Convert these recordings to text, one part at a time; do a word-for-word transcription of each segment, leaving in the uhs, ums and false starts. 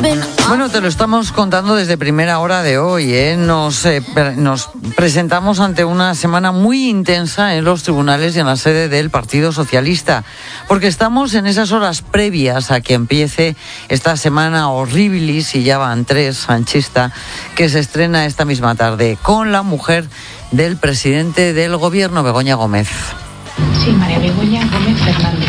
Bueno, te lo estamos contando desde primera hora de hoy, ¿eh? Nos, eh, nos presentamos ante una semana muy intensa en los tribunales y en la sede del Partido Socialista, porque estamos en esas horas previas a que empiece esta semana horribilis, y ya van tres, sanchista, que se estrena esta misma tarde, con la mujer del presidente del gobierno, Begoña Gómez. Sí, María Begoña Gómez Fernández.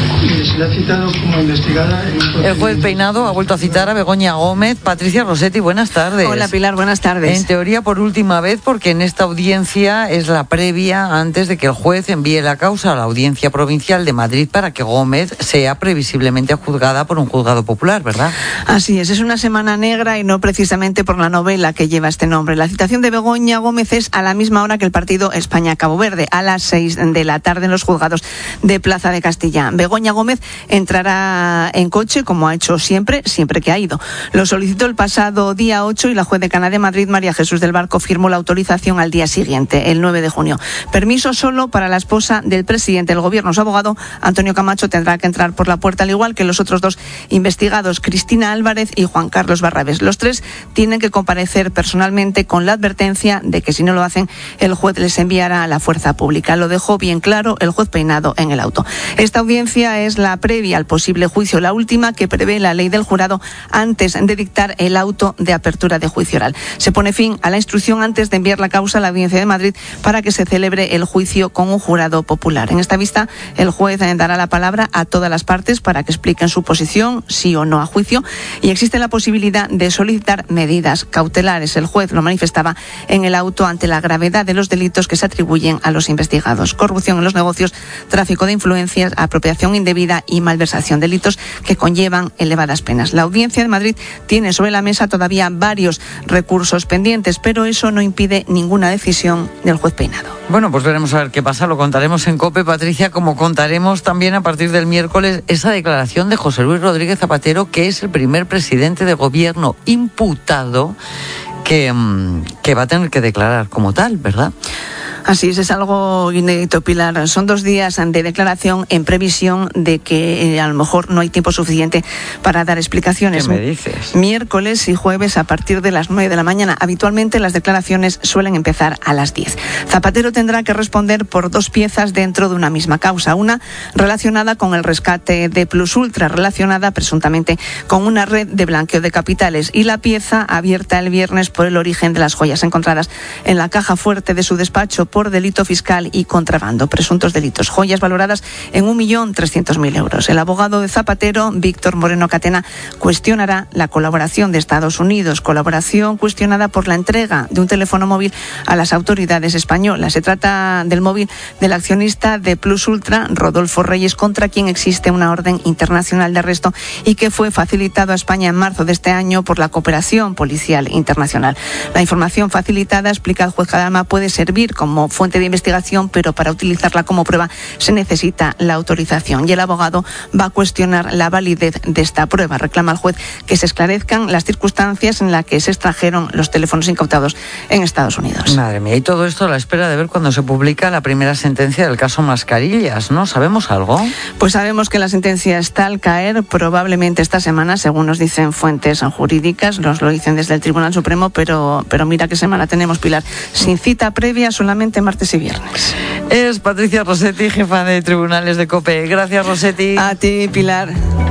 Se le ha citado como investigada. En el juez Peinado ha vuelto a citar a Begoña Gómez. Patricia Rossetti, buenas tardes. Hola Pilar, buenas tardes. En teoría por última vez, porque en esta audiencia es la previa antes de que el juez envíe la causa a la Audiencia Provincial de Madrid para que Gómez sea previsiblemente juzgada por un juzgado popular, ¿verdad? Así es, es una semana negra y no precisamente por la novela que lleva este nombre. La citación de Begoña Gómez es a la misma hora que el partido España-Cabo Verde, a las seis de la tarde en los juzgados de Plaza de Castilla. Begoña Gómez entrará en coche, como ha hecho siempre, siempre que ha ido. Lo solicitó el pasado día ocho y la juez decana de Madrid, María Jesús del Barco, firmó la autorización al día siguiente, el nueve de junio. Permiso solo para la esposa del presidente del gobierno. Su abogado, Antonio Camacho, tendrá que entrar por la puerta, al igual que los otros dos investigados, Cristina Álvarez y Juan Carlos Barrabés. Los tres tienen que comparecer personalmente, con la advertencia de que si no lo hacen, el juez les enviará a la fuerza pública. Lo dejó bien claro el juez Peinado en el auto. Esta audiencia es la previa al posible juicio, la última que prevé la ley del jurado antes de dictar el auto de apertura de juicio oral. Se pone fin a la instrucción antes de enviar la causa a la Audiencia de Madrid para que se celebre el juicio con un jurado popular. En esta vista, el juez dará la palabra a todas las partes para que expliquen su posición, sí o no a juicio, y existe la posibilidad de solicitar medidas cautelares. El juez lo manifestaba en el auto ante la gravedad de los delitos que se atribuyen a los investigados: corrupción en los negocios, tráfico de influencias, apropiación indebida y malversación, delitos que conllevan elevadas penas. La Audiencia de Madrid tiene sobre la mesa todavía varios recursos pendientes, pero eso no impide ninguna decisión del juez Peinado. Bueno, pues veremos a ver qué pasa, lo contaremos en COPE, Patricia, como contaremos también a partir del miércoles esa declaración de José Luis Rodríguez Zapatero, que es el primer presidente de gobierno imputado que, que va a tener que declarar como tal, ¿verdad? Así es, es algo inédito, Pilar. Son dos días de declaración en previsión de que eh, a lo mejor no hay tiempo suficiente para dar explicaciones. ¿Qué me dices? Miércoles y jueves a partir de las nueve de la mañana. Habitualmente las declaraciones suelen empezar a las diez. Zapatero tendrá que responder por dos piezas dentro de una misma causa. Una relacionada con el rescate de Plus Ultra, relacionada presuntamente con una red de blanqueo de capitales, y la pieza abierta el viernes por el origen de las joyas encontradas en la caja fuerte de su despacho por delito fiscal y contrabando, presuntos delitos, joyas valoradas en un millón trescientos mil euros. El abogado de Zapatero, Víctor Moreno Catena, cuestionará la colaboración de Estados Unidos, colaboración cuestionada por la entrega de un teléfono móvil a las autoridades españolas. Se trata del móvil del accionista de Plus Ultra, Rodolfo Reyes, contra quien existe una orden internacional de arresto y que fue facilitado a España en marzo de este año por la cooperación policial internacional. La información facilitada, explica el juez Cadama, puede servir como fuente de investigación, pero para utilizarla como prueba se necesita la autorización, y el abogado va a cuestionar la validez de esta prueba. Reclama al juez que se esclarezcan las circunstancias en las que se extrajeron los teléfonos incautados en Estados Unidos. Madre mía, y todo esto a la espera de ver cuando se publica la primera sentencia del caso Mascarillas, ¿no? ¿Sabemos algo? Pues sabemos que la sentencia está al caer, probablemente esta semana, según nos dicen fuentes jurídicas, nos lo dicen desde el Tribunal Supremo, pero, pero mira qué semana tenemos, Pilar, sin cita previa, solamente martes y viernes. Es Patricia Rossetti, jefa de tribunales de COPE. Gracias, Rossetti. A ti, Pilar.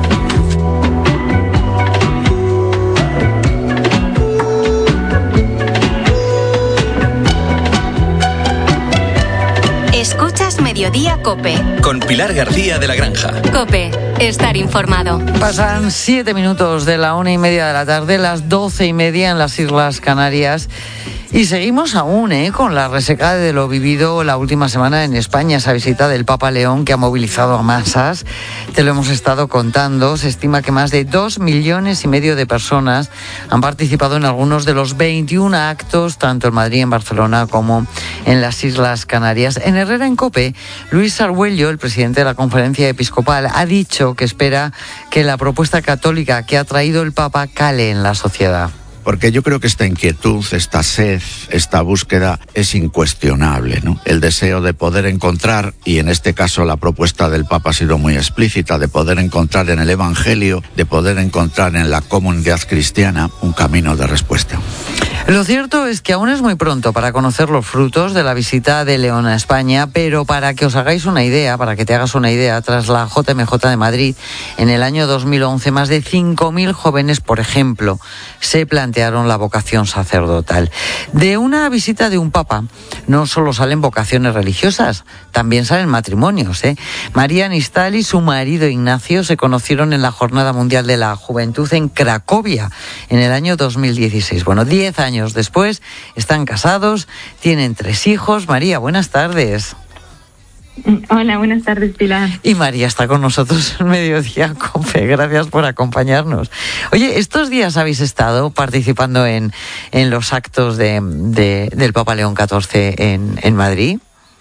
Escuchas Mediodía COPE. Con Pilar García de la Granja. COPE, estar informado. Pasan siete minutos de la una y media de la tarde, las doce y media en las Islas Canarias. Y seguimos aún ¿eh? con la reseca de lo vivido la última semana en España, esa visita del Papa León que ha movilizado a masas. Te lo hemos estado contando. Se estima que más de dos millones y medio de personas han participado en algunos de los veintiún actos, tanto en Madrid, en Barcelona, como en las Islas Canarias. En Herrera en COPE, Luis Argüello, el presidente de la Conferencia Episcopal, ha dicho que espera que la propuesta católica que ha traído el Papa cale en la sociedad. porque yo creo que esta inquietud, esta sed, esta búsqueda es incuestionable, ¿no? El deseo de poder encontrar, y en este caso la propuesta del Papa ha sido muy explícita, de poder encontrar en el Evangelio, de poder encontrar en la comunidad cristiana un camino de respuesta. Lo cierto es que aún es muy pronto para conocer los frutos de la visita de León a España, pero para que os hagáis una idea, para que te hagas una idea, tras la J M J de Madrid, en el año dos mil once, más de cinco mil jóvenes, por ejemplo, se plantearon la vocación sacerdotal. De una visita de un papa no solo salen vocaciones religiosas, también salen matrimonios, ¿eh? María Nistal y su marido Ignacio se conocieron en la Jornada Mundial de la Juventud en Cracovia en el año dos mil dieciséis. Bueno, diez años después están casados, tienen tres hijos. María, buenas tardes. Hola, buenas tardes, Pilar. Y María está con nosotros en Mediodía Cope. Gracias por acompañarnos. Oye, estos días habéis estado participando en, en los actos de, de, del Papa León catorce en, en Madrid.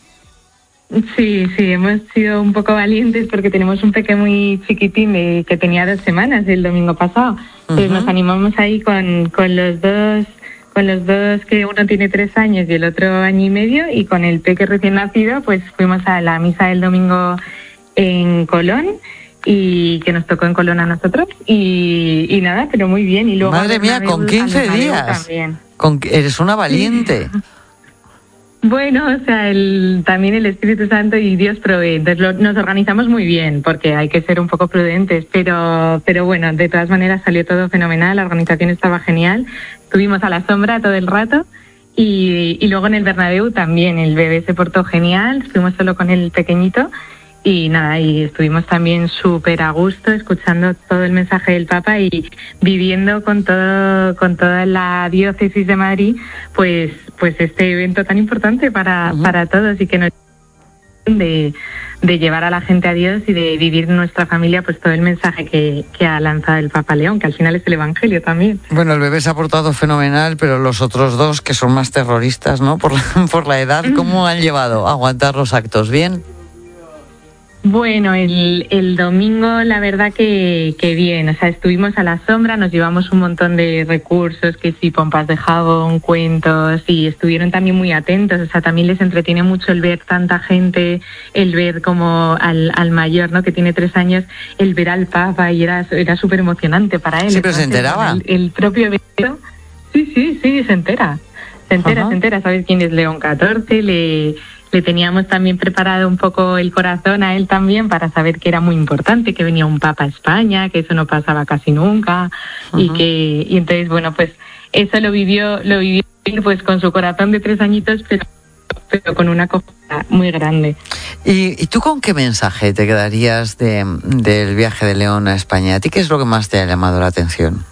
Sí, sí, hemos sido un poco valientes porque tenemos un peque muy chiquitín de, que tenía dos semanas el domingo pasado. Uh-huh. Pues nos animamos ahí con, con los dos... con los dos, que uno tiene tres años y el otro año y medio, y con el peque recién nacido, pues fuimos a la misa del domingo en Colón, y que nos tocó en Colón a nosotros, y, y nada, pero muy bien. Y luego madre mía, con quince días. Con, eres una valiente. Sí. Bueno, o sea, el, también el Espíritu Santo y Dios provee. Entonces lo, nos organizamos muy bien, porque hay que ser un poco prudentes, pero pero bueno, de todas maneras salió todo fenomenal, la organización estaba genial, estuvimos a la sombra todo el rato, y, y luego en el Bernabéu también, el bebé se portó genial, fuimos solo con el pequeñito, y nada, y estuvimos también súper a gusto escuchando todo el mensaje del Papa y viviendo con todo con toda la diócesis de Madrid, pues pues este evento tan importante para uh-huh. para todos, y que nos de de llevar a la gente a Dios y de vivir nuestra familia pues todo el mensaje que, que ha lanzado el Papa León, que al final es el Evangelio también. Bueno, el bebé se ha portado fenomenal, pero los otros dos, que son más terroristas, ¿no? Por la, por la edad, ¿cómo han llevado a aguantar los actos? ¿Bien? Bueno, el, el domingo la verdad que, que bien, o sea, estuvimos a la sombra, nos llevamos un montón de recursos, que sí, pompas de jabón, cuentos, y estuvieron también muy atentos, o sea, también les entretiene mucho el ver tanta gente, el ver como al, al mayor, ¿no?, que tiene tres años, el ver al Papa, y era, era súper emocionante para él. Sí, pero se enteraba. El, el propio evento, sí, sí, sí, se entera, se entera, uh-huh. se entera, ¿sabes quién es León catorce? Le... Le teníamos también preparado un poco el corazón a él también para saber que era muy importante, que venía un Papa a España, que eso no pasaba casi nunca, uh-huh. y que y entonces, bueno, pues eso lo vivió lo vivió pues con su corazón de tres añitos, pero, pero con una acogida muy grande. ¿Y, ¿Y tú con qué mensaje te quedarías de, del viaje de León a España? ¿A ti qué es lo que más te ha llamado la atención?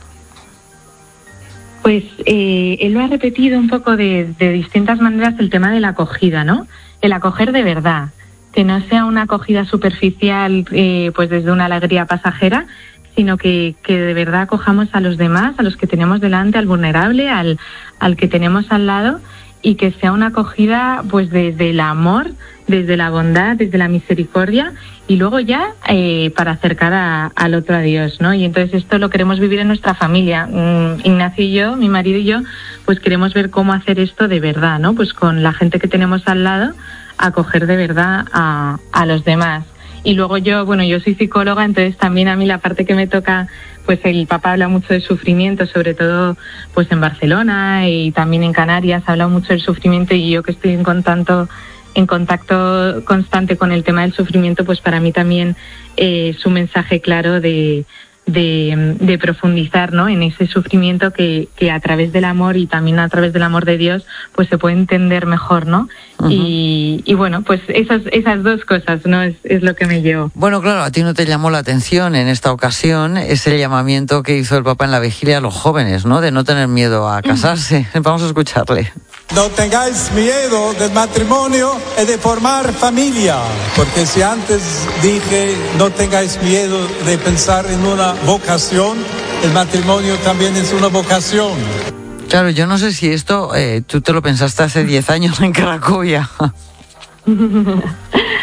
Pues eh, él lo ha repetido un poco de, de distintas maneras, el tema de la acogida, ¿no? El acoger de verdad, que no sea una acogida superficial, eh, pues desde una alegría pasajera, sino que, que de verdad acojamos a los demás, a los que tenemos delante, al vulnerable, al, al que tenemos al lado, y que sea una acogida pues desde el amor, desde la bondad, desde la misericordia, y luego ya eh, para acercar a, al otro a Dios, ¿no? Y entonces esto lo queremos vivir en nuestra familia. Mm, Ignacio y yo, mi marido y yo, pues queremos ver cómo hacer esto de verdad, ¿no? Pues con la gente que tenemos al lado, acoger de verdad a, a los demás. Y luego yo, bueno, yo soy psicóloga, entonces también a mí la parte que me toca, pues el Papa habla mucho de sufrimiento, sobre todo pues en Barcelona y también en Canarias, habla mucho del sufrimiento, y yo que estoy en contacto, en contacto constante con el tema del sufrimiento, pues para mí también eh, es un mensaje claro de, de, de profundizar, ¿no?, en ese sufrimiento que, que a través del amor y también a través del amor de Dios pues se puede entender mejor, ¿no? Uh-huh. Y, y bueno, pues esas esas dos cosas, ¿no?, es, es lo que me llevo. Bueno, claro, a ti no te llamó la atención en esta ocasión ese llamamiento que hizo el Papa en la vigilia a los jóvenes, ¿no?, de no tener miedo a casarse. Uh-huh. Vamos a escucharle. No tengáis miedo del matrimonio y de formar familia, porque si antes dije no tengáis miedo de pensar en una vocación, el matrimonio también es una vocación. Claro, yo no sé si esto tú eh, te lo pensaste hace diez años en Cracovia.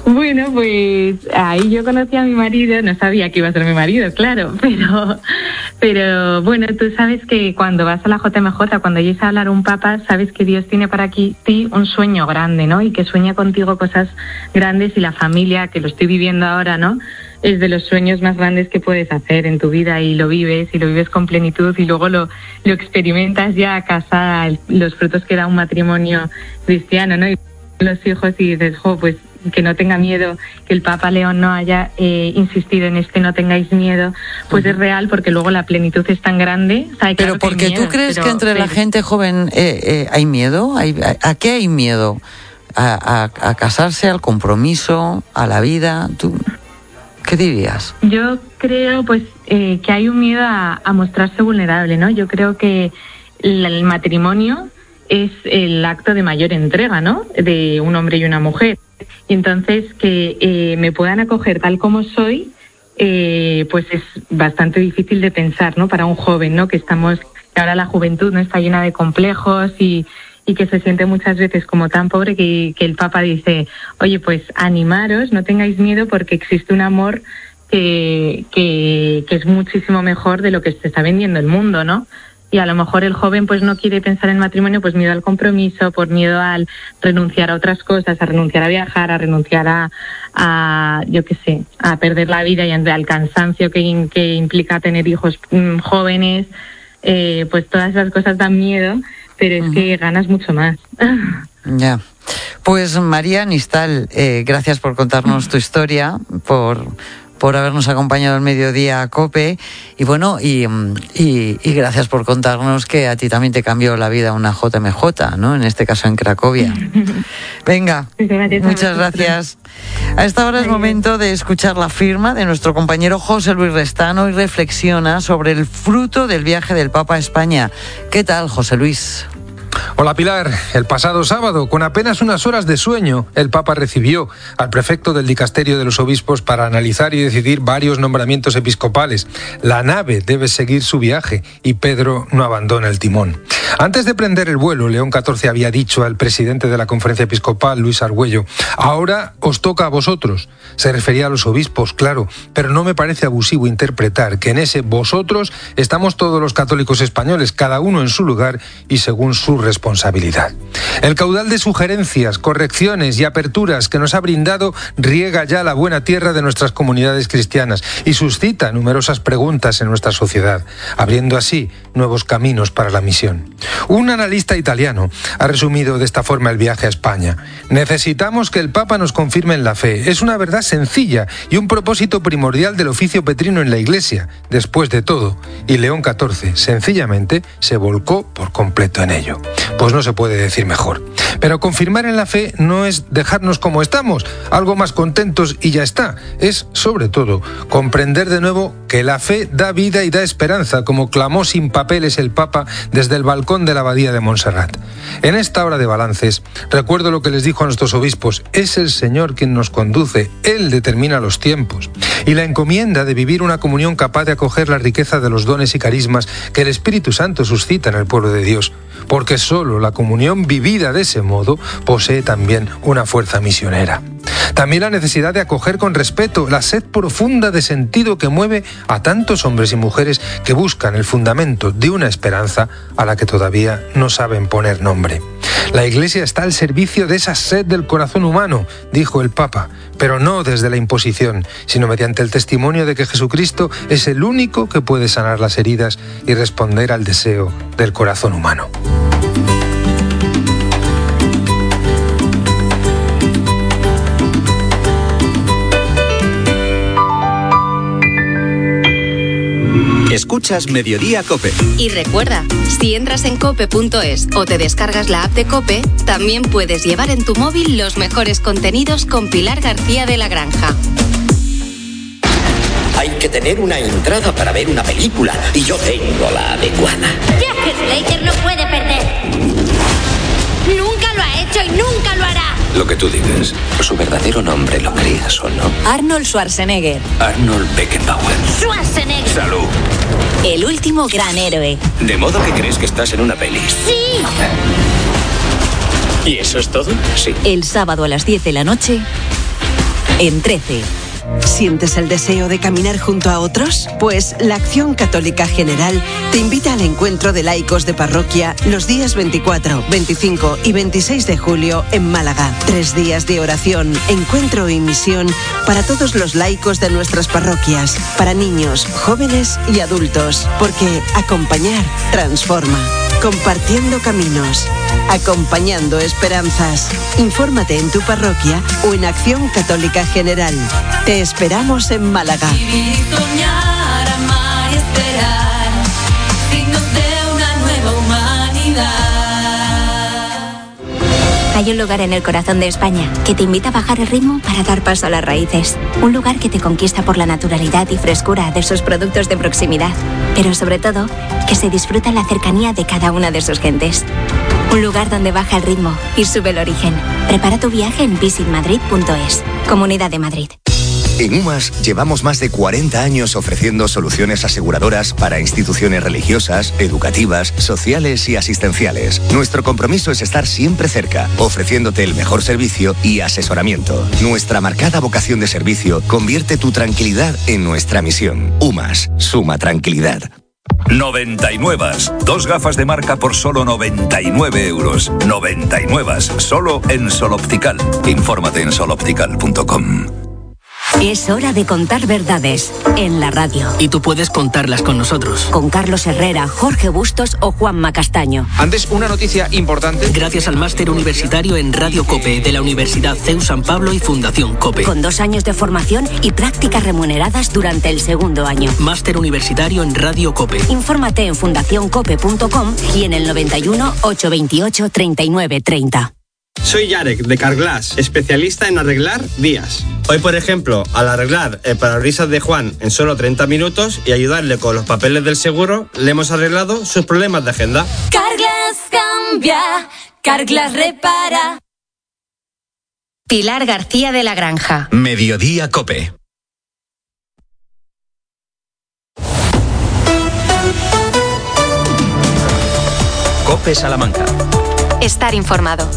Bueno, pues ahí yo conocí a mi marido, no sabía que iba a ser mi marido, claro, pero pero bueno, tú sabes que cuando vas a la J M J, cuando oyes hablar a un papa, sabes que Dios tiene para ti un sueño grande, ¿no? Y que sueña contigo cosas grandes, y la familia, que lo estoy viviendo ahora, ¿no?, es de los sueños más grandes que puedes hacer en tu vida, y lo vives, y lo vives con plenitud, y luego lo, lo experimentas ya a casa, los frutos que da un matrimonio cristiano, ¿no? Y los hijos, y dices, jo, pues que no tenga miedo, que el Papa León no haya eh, insistido en este no tengáis miedo, pues uh-huh. es real, porque luego la plenitud es tan grande. O sea, pero claro porque miedo, tú crees pero, que entre pero... la gente joven eh, eh, hay miedo, ¿Hay, a, ¿a qué hay miedo? ¿A, a, a casarse, al compromiso, a la vida? ¿Tú qué dirías? Yo creo pues eh, que hay un miedo a, a mostrarse vulnerable, ¿no? Yo creo que el, el matrimonio es el acto de mayor entrega, ¿no?, de un hombre y una mujer. Y entonces que eh, me puedan acoger tal como soy, eh, pues es bastante difícil de pensar, ¿no?, para un joven, ¿no?, que estamos, que ahora la juventud no está llena de complejos y, y que se siente muchas veces como tan pobre que, que el Papa dice, oye, pues animaros, no tengáis miedo, porque existe un amor que, que, que es muchísimo mejor de lo que se está vendiendo el mundo, ¿no? Y a lo mejor el joven pues no quiere pensar en matrimonio, pues miedo al compromiso, por miedo al renunciar a otras cosas, a renunciar a viajar, a renunciar a, a yo qué sé, a perder la vida y al cansancio que, que implica tener hijos mmm, jóvenes, eh, pues todas esas cosas dan miedo, pero es uh-huh. que ganas mucho más. Ya. Pues María Nistal, eh, gracias por contarnos tu historia, por... por habernos acompañado al mediodía a COPE, y bueno, y, y, y gracias por contarnos que a ti también te cambió la vida una J M J, ¿no?, en este caso en Cracovia. Venga, muchas gracias. A esta hora es momento de escuchar la firma de nuestro compañero José Luis Restano, y reflexiona sobre el fruto del viaje del Papa a España. ¿Qué tal, José Luis? Hola Pilar, el pasado sábado, con apenas unas horas de sueño, el Papa recibió al prefecto del Dicasterio de los Obispos para analizar y decidir varios nombramientos episcopales. La nave debe seguir su viaje y Pedro no abandona el timón. Antes de prender el vuelo, León catorce había dicho al presidente de la Conferencia Episcopal, Luis Argüello, ahora os toca a vosotros. Se refería a los obispos, claro, pero no me parece abusivo interpretar que en ese vosotros estamos todos los católicos españoles, cada uno en su lugar y según su responsabilidad. El caudal de sugerencias, correcciones y aperturas que nos ha brindado riega ya la buena tierra de nuestras comunidades cristianas y suscita numerosas preguntas en nuestra sociedad, abriendo así nuevos caminos para la misión. Un analista italiano ha resumido de esta forma el viaje a España. Necesitamos que el Papa nos confirme en la fe. Es una verdad sencilla y un propósito primordial del oficio petrino en la Iglesia, después de todo. Y León catorce, sencillamente, se volcó por completo en ello. Pues no se puede decir mejor. Pero confirmar en la fe no es dejarnos como estamos, algo más contentos y ya está. Es, sobre todo, comprender de nuevo que la fe da vida y da esperanza, como clamó sin papeles el Papa desde el balcón de la abadía de Montserrat. En esta hora de balances, recuerdo lo que les dijo a nuestros obispos: es el Señor quien nos conduce, Él determina los tiempos. Y la encomienda de vivir una comunión capaz de acoger la riqueza de los dones y carismas que el Espíritu Santo suscita en el pueblo de Dios. Porque solo la comunión vivida de ese modo posee también una fuerza misionera. También la necesidad de acoger con respeto la sed profunda de sentido que mueve a tantos hombres y mujeres que buscan el fundamento de una esperanza a la que todavía no saben poner nombre. La Iglesia está al servicio de esa sed del corazón humano, dijo el Papa, pero no desde la imposición, sino mediante el testimonio de que Jesucristo es el único que puede sanar las heridas y responder al deseo del corazón humano. Escuchas Mediodía COPE. Y recuerda, si entras en cope punto es o te descargas la app de COPE, también puedes llevar en tu móvil los mejores contenidos con Pilar García de la Granja. Hay que tener una entrada para ver una película y yo tengo la adecuada. Jack Slater no puede perder. Nunca lo ha hecho y nunca lo hará. Lo que tú digas, su verdadero nombre, lo creas o no. Arnold Schwarzenegger. Arnold Beckenbauer. Schwarzenegger. Salud. El último gran héroe. De modo que crees que estás en una peli. Sí. ¿Y eso es todo? Sí. El sábado a las diez de la noche, en trece. ¿Sientes el deseo de caminar junto a otros? Pues la Acción Católica General te invita al encuentro de laicos de parroquia los días veinticuatro, veinticinco y veintiséis de julio en Málaga. Tres días de oración, encuentro y misión para todos los laicos de nuestras parroquias, para niños, jóvenes y adultos, porque acompañar transforma. Compartiendo caminos, acompañando esperanzas. Infórmate en tu parroquia o en Acción Católica General. Te esperamos en Málaga. Vivir, soñar, amar y esperar, signos de una nueva humanidad. Hay un lugar en el corazón de España que te invita a bajar el ritmo para dar paso a las raíces. Un lugar que te conquista por la naturalidad y frescura de sus productos de proximidad, pero sobre todo, que se disfruta en la cercanía de cada una de sus gentes. Un lugar donde baja el ritmo y sube el origen. Prepara tu viaje en visit madrid punto es. Comunidad de Madrid. En UMAS llevamos más de cuarenta años ofreciendo soluciones aseguradoras para instituciones religiosas, educativas, sociales y asistenciales. Nuestro compromiso es estar siempre cerca, ofreciéndote el mejor servicio y asesoramiento. Nuestra marcada vocación de servicio convierte tu tranquilidad en nuestra misión. UMAS, suma tranquilidad. noventa y nueve. Dos gafas de marca por solo noventa y nueve euros. noventa y nueve. Solo en Sol Optical. Infórmate en sol optical punto com. Es hora de contar verdades en la radio. Y tú puedes contarlas con nosotros. Con Carlos Herrera, Jorge Bustos o Juanma Castaño. Antes, una noticia importante. Gracias al máster universitario en Radio COPE de la Universidad C E U San Pablo y Fundación COPE. Con dos años de formación y prácticas remuneradas durante el segundo año. Máster universitario en Radio COPE. Infórmate en fundación cope punto com y en el noventa y uno, ochocientos veintiocho, treinta y nueve treinta. Soy Yarek, de Carglass, especialista en arreglar vías. Hoy, por ejemplo, al arreglar el parabrisas de Juan en solo treinta minutos y ayudarle con los papeles del seguro, le hemos arreglado sus problemas de agenda. Carglass cambia, Carglass repara. Pilar García de la Granja. Mediodía COPE. COPE Salamanca. Estar informado.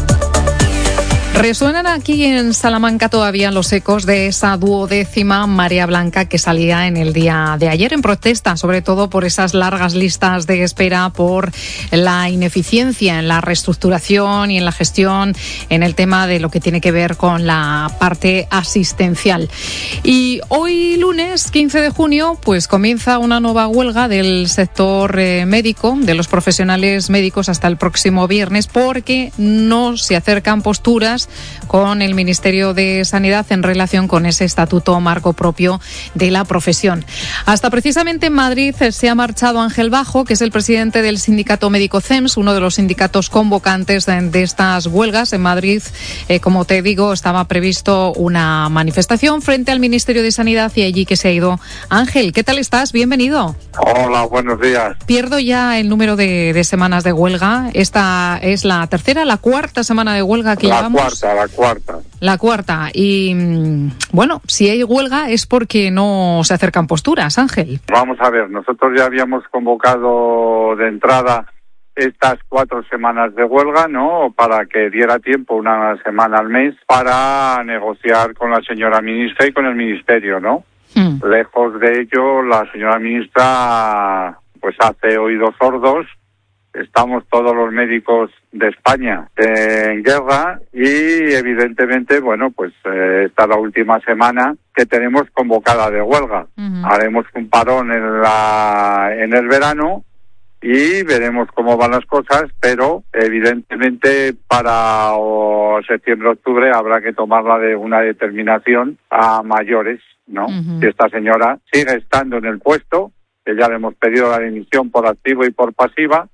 Resuenan aquí en Salamanca todavía los ecos de esa duodécima marea blanca que salía en el día de ayer en protesta, sobre todo por esas largas listas de espera, por la ineficiencia en la reestructuración y en la gestión en el tema de lo que tiene que ver con la parte asistencial. Y hoy lunes quince de junio pues comienza una nueva huelga del sector eh, médico, de los profesionales médicos, hasta el próximo viernes, porque no se acercan posturas con el Ministerio de Sanidad en relación con ese estatuto marco propio de la profesión. Hasta precisamente en Madrid se ha marchado Ángel Bajo, que es el presidente del sindicato médico C E M S, uno de los sindicatos convocantes de, de estas huelgas. En Madrid, eh, como te digo, estaba previsto una manifestación frente al Ministerio de Sanidad y allí que se ha ido Ángel. ¿Qué tal estás? Bienvenido. Hola, buenos días. Pierdo ya el número de, de semanas de huelga. Esta es la tercera, la cuarta semana de huelga que la llevamos. Cuarta. La cuarta. La cuarta. Y bueno, si hay huelga es porque no se acercan posturas, Ángel. Vamos a ver, nosotros ya habíamos convocado de entrada estas cuatro semanas de huelga, ¿no? Para que diera tiempo, una semana al mes, para negociar con la señora ministra y con el ministerio, ¿no? Hmm. Lejos de ello, la señora ministra pues hace oídos sordos. Estamos todos los médicos de España en guerra y evidentemente, bueno, pues eh, esta es la última semana que tenemos convocada de huelga. Uh-huh. Haremos un parón en la en el verano y veremos cómo van las cosas, pero evidentemente para oh, septiembre-octubre habrá que tomarla de una determinación a mayores, ¿no? Uh-huh. Si esta señora sigue estando en el puesto, que ya le hemos pedido la dimisión por activo y por pasiva,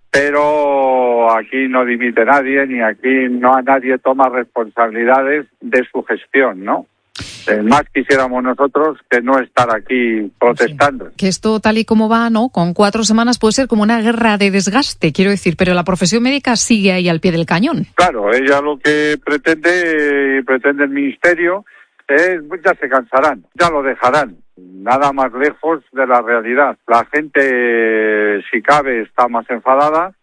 pero aquí no dimite nadie, ni aquí no nadie toma responsabilidades de su gestión, ¿no? Eh, más quisiéramos nosotros que no estar aquí protestando. Sí. Que esto tal y como va, ¿no? Con cuatro semanas puede ser como una guerra de desgaste, quiero decir, pero la profesión médica sigue ahí al pie del cañón. Claro, ella lo que pretende, pretende el ministerio es, ya se cansarán, ya lo dejarán. Nada más lejos de la realidad. La gente, si cabe, está más enfadada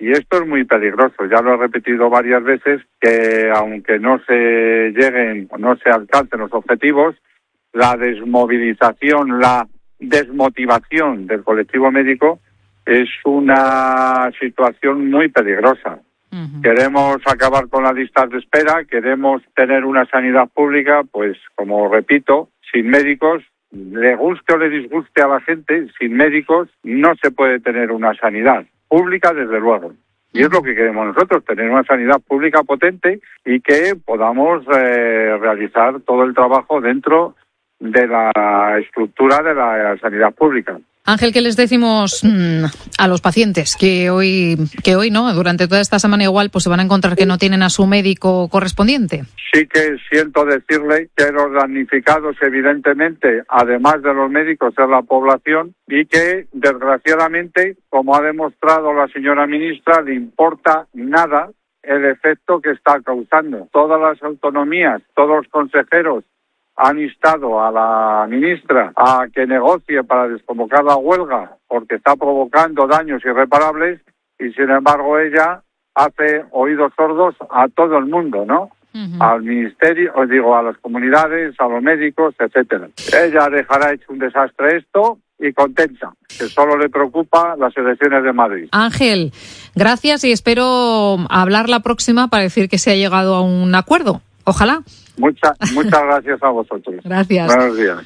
Y esto es muy peligroso. Ya lo he repetido varias veces, que aunque no se lleguen o no se alcancen los objetivos, la desmovilización, la desmotivación del colectivo médico es una situación muy peligrosa. Uh-huh. Queremos acabar con las listas de espera, queremos tener una sanidad pública, pues como repito, sin médicos, le guste o le disguste a la gente, sin médicos no se puede tener una sanidad pública, desde luego. Y es lo que queremos nosotros, tener una sanidad pública potente y que podamos eh, realizar todo el trabajo dentro de la estructura de la sanidad pública. Ángel, ¿qué les decimos mmm, a los pacientes que hoy, que hoy no, durante toda esta semana igual, pues se van a encontrar que no tienen a su médico correspondiente? Sí que siento decirle que los damnificados, evidentemente, además de los médicos, es la población y que, desgraciadamente, como ha demostrado la señora ministra, le importa nada el efecto que está causando. Todas las autonomías, todos los consejeros, han instado a la ministra a que negocie para desconvocar la huelga porque está provocando daños irreparables y, sin embargo, ella hace oídos sordos a todo el mundo, ¿no? Uh-huh. Al ministerio, os digo, a las comunidades, a los médicos, etcétera. Ella dejará hecho un desastre esto y contenta, que solo le preocupa las elecciones de Madrid. Ángel, gracias y espero hablar la próxima para decir que se ha llegado a un acuerdo. Ojalá. Muchas, muchas gracias a vosotros. Gracias. Buenos días.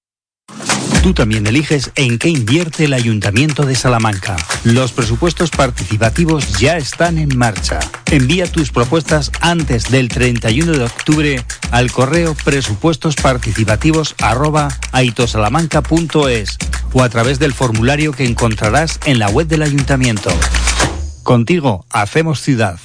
Tú también eliges en qué invierte el Ayuntamiento de Salamanca. Los presupuestos participativos ya están en marcha. Envía tus propuestas antes del treinta y uno de octubre al correo presupuestosparticipativos arroba aitosalamanca punto es o a través del formulario que encontrarás en la web del Ayuntamiento. Contigo hacemos ciudad.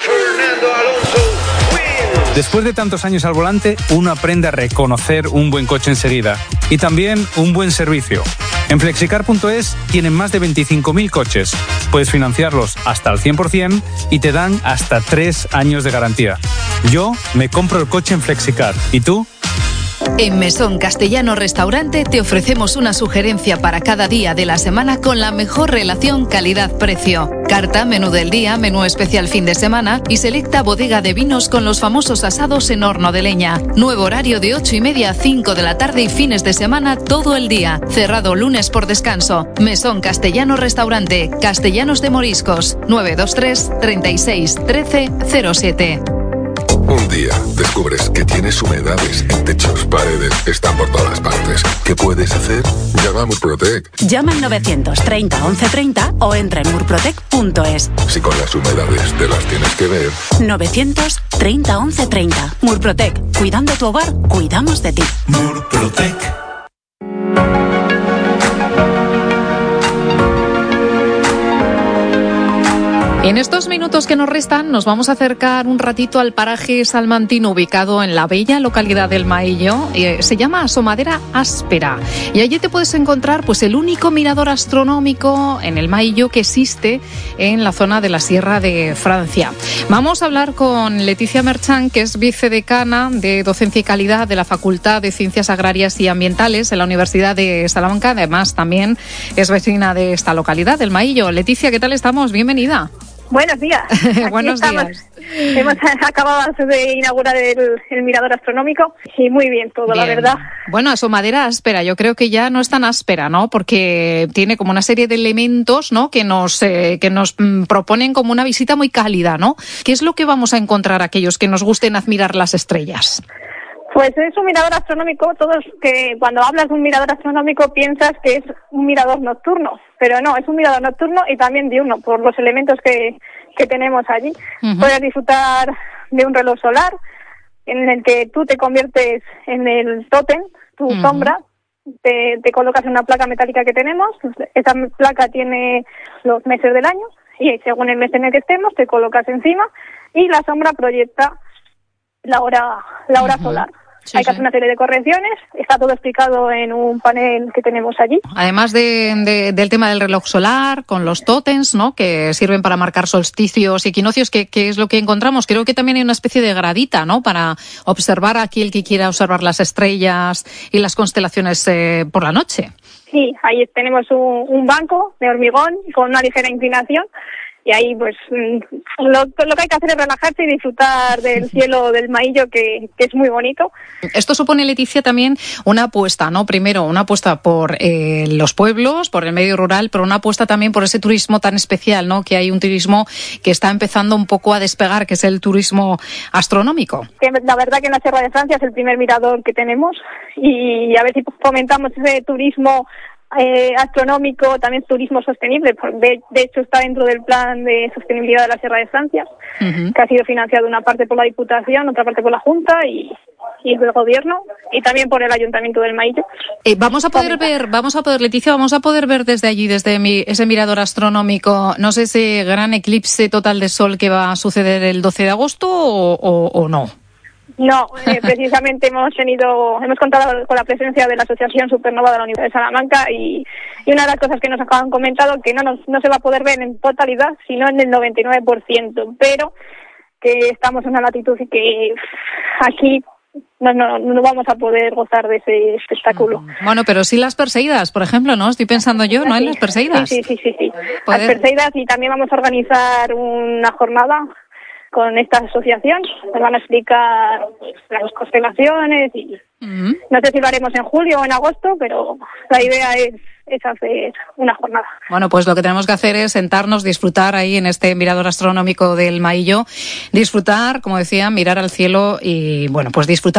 Después de tantos años al volante, uno aprende a reconocer un buen coche enseguida y también un buen servicio. En flexicar punto es tienen más de veinticinco mil coches. Puedes financiarlos hasta el cien por ciento y te dan hasta tres años de garantía. Yo me compro el coche en Flexicar. ¿Y tú? En Mesón Castellano Restaurante te ofrecemos una sugerencia para cada día de la semana con la mejor relación calidad-precio. Carta, menú del día, menú especial fin de semana y selecta bodega de vinos con los famosos asados en horno de leña. Nuevo horario de ocho y media a cinco de la tarde y fines de semana todo el día. Cerrado lunes por descanso. Mesón Castellano Restaurante, Castellanos de Moriscos, nueve dos tres, treinta y seis, trece, cero siete. Un día descubres que tienes humedades en techos, paredes, están por todas partes. ¿Qué puedes hacer? Llama a Murprotec. Llama al novecientos treinta once treinta o entra en murprotec punto es. Si con las humedades te las tienes que ver. novecientos treinta once treinta. Murprotec. Cuidando tu hogar, cuidamos de ti. Murprotec. En estos minutos que nos restan nos vamos a acercar un ratito al paraje salmantino ubicado en la bella localidad del Maillo. Eh, se llama Asomadera Áspera y allí te puedes encontrar pues el único mirador astronómico en el Maillo que existe en la zona de la Sierra de Francia. Vamos a hablar con Leticia Merchán, que es vicedecana de Docencia y Calidad de la Facultad de Ciencias Agrarias y Ambientales en la Universidad de Salamanca. Además también es vecina de esta localidad, del Maillo. Leticia, ¿qué tal estamos? Bienvenida. Buenos días. Buenos estamos. días. Hemos acabado de inaugurar el, el mirador astronómico y muy bien todo, bien. La verdad. Bueno, Asomadera Áspera, yo creo que ya no es tan áspera, ¿no? Porque tiene como una serie de elementos, ¿no? Que nos eh, que nos mm, proponen como una visita muy cálida, ¿no? ¿Qué es lo que vamos a encontrar a aquellos que nos gusten admirar las estrellas? Pues es un mirador astronómico. Todos que cuando hablas de un mirador astronómico piensas que es un mirador nocturno, pero no, es un mirador nocturno y también diurno por los elementos que, que tenemos allí. Uh-huh. Puedes disfrutar de un reloj solar en el que tú te conviertes en el tótem, tu uh-huh. sombra, te, te colocas en una placa metálica que tenemos. Esa placa tiene los meses del año y según el mes en el que estemos te colocas encima y la sombra proyecta la hora, la hora uh-huh. solar. Sí, Hay que sí. hacer una serie de correcciones, está todo explicado en un panel que tenemos allí. Además de, de, del tema del reloj solar, con los tótems, ¿no? Que sirven para marcar solsticios y equinoccios, que, que es lo que encontramos. Creo que también hay una especie de gradita, ¿no? Para observar a aquel que quiera observar las estrellas y las constelaciones eh, por la noche. Sí, ahí tenemos un, un banco de hormigón con una ligera inclinación y ahí pues lo, lo que hay que hacer es relajarse y disfrutar del cielo del Maillo, que, que es muy bonito. Esto supone, Leticia, también una apuesta, ¿no? Primero, una apuesta por eh, los pueblos, por el medio rural, pero una apuesta también por ese turismo tan especial, ¿no? Que hay un turismo que está empezando un poco a despegar, que es el turismo astronómico. Que la verdad que en la Sierra de Francia es el primer mirador que tenemos, y a ver si fomentamos ese turismo Eh, astronómico, también turismo sostenible. De, de hecho, está dentro del plan de sostenibilidad de la Sierra de Francia, uh-huh. que ha sido financiado una parte por la Diputación, otra parte por la Junta y, y el Gobierno, y también por el Ayuntamiento del Maillo. Eh, vamos a poder ver, vamos a poder, Leticia, vamos a poder ver desde allí, desde mi, ese mirador astronómico, no sé, ese gran eclipse total de sol que va a suceder el doce de agosto o, o, o no. No, eh, precisamente hemos tenido, hemos contado con la presencia de la Asociación Supernova de la Universidad de Salamanca, y, y una de las cosas que nos han comentado que no nos, no se va a poder ver en totalidad, sino en el noventa y nueve por ciento, pero que estamos en una latitud y que aquí no, no, no vamos a poder gozar de ese espectáculo. Bueno, pero sí las Perseidas, por ejemplo, ¿no? Estoy pensando yo, ¿no? En las Perseidas. Sí, sí, sí, sí. Poder... Las Perseidas, y también vamos a organizar una jornada con esta asociación. Nos van a explicar pues, las constelaciones y uh-huh. no sé si lo haremos en julio o en agosto, pero la idea es, es hacer una jornada. Bueno, pues lo que tenemos que hacer es sentarnos, disfrutar ahí en este mirador astronómico del Maillo, disfrutar, como decía, mirar al cielo y, bueno, pues disfrutar